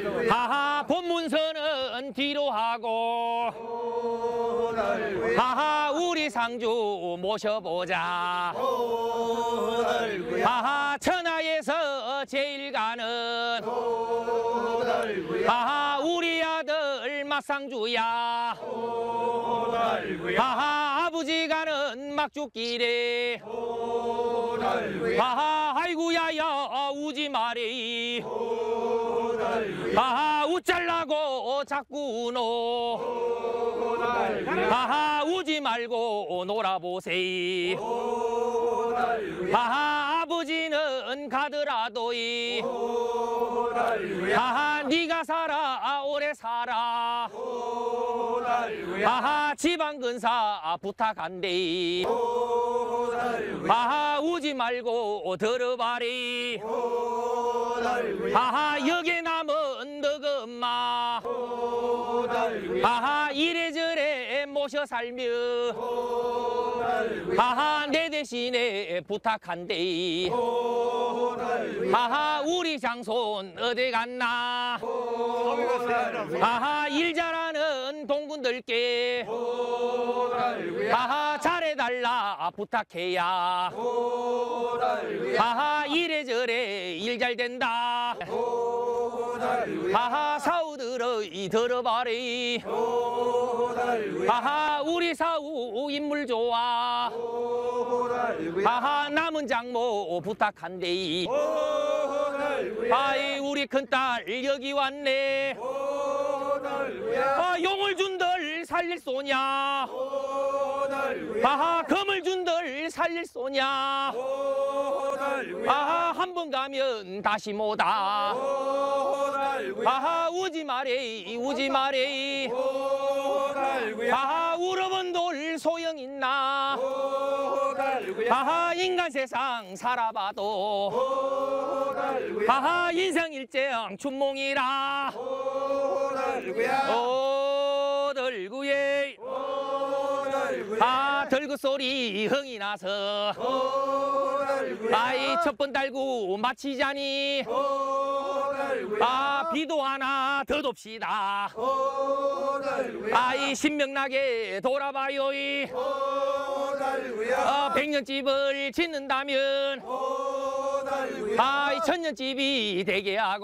하하 본문서는 뒤로 하고 하하 우리 상주 모셔보자. 하하 천하에서 제일 가는 하하 우리 아들 막상주야. 하하 아버지 가는 막죽길에 하하 아이고야야 우지 말이. 하하 웃잘라고 자꾸 우노. 하하 우지 말고 놀아보세요. 하하 아버지는 가더라도이 하하 네가 살아 오래 살아. 하하 지방 근사 부탁한대. 하하 우지 말고 들어봐리. 하하 여기 남은 너그 엄마 하하 이래저래 모셔 살며 하하 내 대신에 부탁한대. 하하 우리 장손 어디 갔나. 하하 일 잘하는 동군들께 하하 잘해달라 부탁해야. 하하 이래저래 일 잘 된다. 하하 사우들어 들어봐리. 하하 우리 사우 인물 좋아. 하하 남은 장모 부탁한대. 아이 우리 큰딸 여기 왔네. 용을 준들 살릴 소냐. 하하 검을 준들 살릴 소냐. 하하 한 번 가면 다시 못와. 하하 우지 마래 우지 마래. 하하 울어본 돌 소용 있나. 하하 인간 세상 살아봐도 하하 인생 일정 춘몽이라. 오들구예 아 들구 소리 흥이 나서 아이 첫 번 달고 마치자니. 아 비도 하나 더 돕시다. 아이 신명나게 돌아봐요. 백년집을 짓는다면 아이 천년집이 되게 하고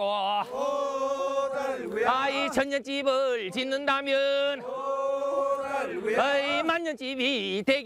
아이 천년집을 짓는다면 아이 만년집이 되게